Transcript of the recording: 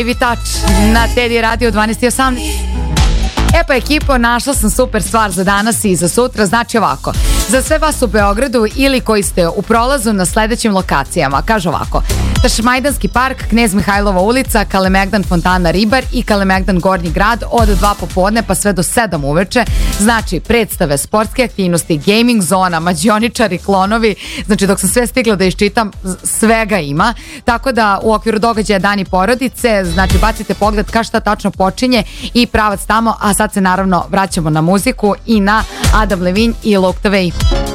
Vitač na Teddy Radio 12:18. E pa ekipo, našla sam super stvar za danas i za sutra. Znači ovako, za sve vas u Beogradu ili koji ste u prolazu na sledećim lokacijama, kaže ovako: Tašmajdanski park, Knez Mihajlova ulica, Kalemegdan Fontana Ribar i Kalemegdan Gornji grad od 2 popodne pa sve do 7 uveče. Znači predstave, sportske aktivnosti, gaming zona, mađioničari, klonovi. Znači dok sam sve stigla da iščitam, svega ima. Tako da u okviru događaja Dani porodice, znači bacite pogled ka šta tačno počinje i pravac tamo. A sad se naravno vraćamo na muziku i na Adam Levine i Look the Way.